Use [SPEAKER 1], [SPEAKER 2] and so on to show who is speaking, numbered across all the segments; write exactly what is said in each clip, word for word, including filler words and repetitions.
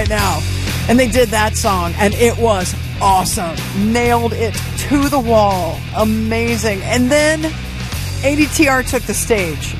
[SPEAKER 1] right now. And they did that song, and it was awesome. Nailed it to the wall. Amazing. And then A D T R took the stage.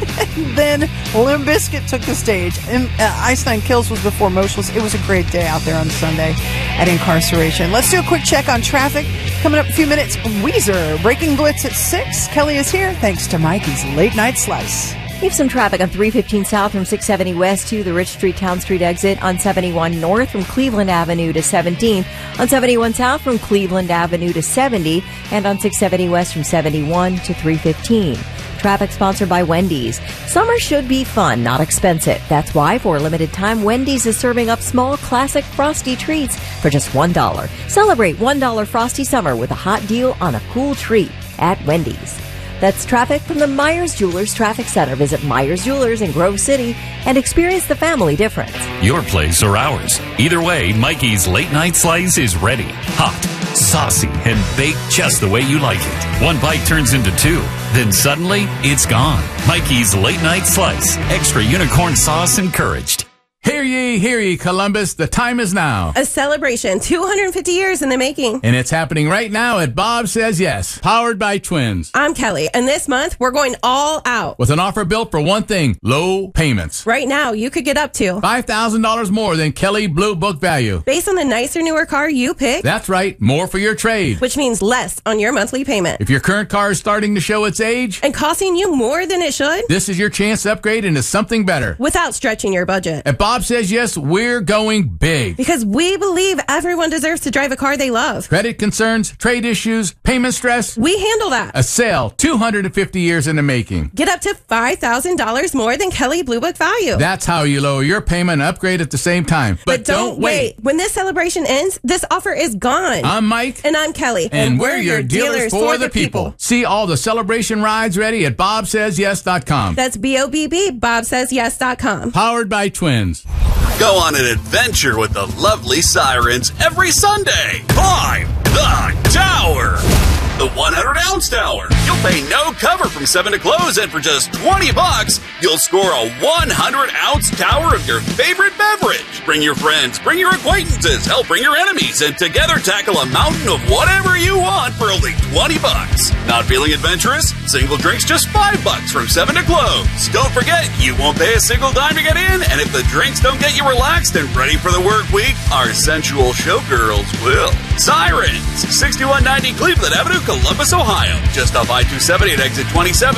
[SPEAKER 1] Then Limp Bizkit took the stage. And, uh, Ice Nine Kills was before Motionless. It was a great day out there on Sunday at Incarceration. Let's do a quick check on traffic. Coming up in a few minutes, Weezer, Breaking Blitz at six. Kelly is here thanks to Mikey's Late Night Slice.
[SPEAKER 2] We have some traffic on three fifteen south from six seventy west to the Rich Street Town Street exit, on seventy-one north from Cleveland Avenue to seventeenth, on seventy-one south from Cleveland Avenue to seventy, and on six seventy west from seventy-one to three fifteen. Traffic sponsored by Wendy's. Summer should be fun, not expensive. That's why, for a limited time, Wendy's is serving up small classic Frosty treats for just one dollar. Celebrate one dollar Frosty Summer with a hot deal on a cool treat at Wendy's. That's traffic from the Myers Jewelers Traffic Center. Visit Myers Jewelers in Grove City and experience the family difference.
[SPEAKER 3] Your place or ours. Either way, Mikey's Late Night Slice is ready. Hot, saucy, and baked just the way you like it. One bite turns into two. Then suddenly, it's gone. Mikey's Late Night Slice. Extra unicorn sauce encouraged.
[SPEAKER 4] Hear ye, hear ye, Columbus. The time is now.
[SPEAKER 5] A celebration, two hundred fifty years in the making.
[SPEAKER 4] And it's happening right now at Bob Says Yes, powered by Twins.
[SPEAKER 5] I'm Kelly, and this month, we're going all out.
[SPEAKER 4] With an offer built for one thing, low payments.
[SPEAKER 5] Right now, you could get up to
[SPEAKER 4] five thousand dollars more than Kelly Blue Book value.
[SPEAKER 5] Based on the nicer, newer car you pick.
[SPEAKER 4] That's right, more for your trade.
[SPEAKER 5] Which means less on your monthly payment.
[SPEAKER 4] If your current car is starting to show its age.
[SPEAKER 5] And costing you more than it should.
[SPEAKER 4] This is your chance to upgrade into something better.
[SPEAKER 5] Without stretching your budget.
[SPEAKER 4] At Bob Says Yes, we're going big.
[SPEAKER 5] Because we believe everyone deserves to drive a car they love.
[SPEAKER 4] Credit concerns, trade issues, payment stress.
[SPEAKER 5] We handle that.
[SPEAKER 4] A sale two hundred fifty years in the making.
[SPEAKER 5] Get up to five thousand dollars more than Kelly Blue Book value.
[SPEAKER 4] That's how you lower your payment and upgrade at the same time. But,
[SPEAKER 5] but don't, don't wait. wait. When this celebration ends, this offer is gone.
[SPEAKER 4] I'm Mike.
[SPEAKER 5] And I'm Kelly.
[SPEAKER 4] And, and we're, we're your dealers, dealers for, for the people. people. See all the celebration rides ready at bob says yes dot com.
[SPEAKER 5] That's B O B B, bob says yes dot com.
[SPEAKER 4] Powered by Twins.
[SPEAKER 6] Go on an adventure with the lovely Sirens every Sunday. Climb the tower. The hundred ounce tower. You'll pay no cover from seven to close, and for just twenty bucks, you'll score a hundred ounce tower of your favorite beverage. Bring your friends, bring your acquaintances, help bring your enemies, and together tackle a mountain of whatever you want for only twenty bucks. Not feeling adventurous? Single drinks just five bucks from seven to close. Don't forget, you won't pay a single dime to get in, and if the drinks don't get you relaxed and ready for the work week, our sensual showgirls will. Sirens, sixty-one ninety Cleveland Avenue, Columbus, Ohio. Just off I two seventy at exit twenty-seven.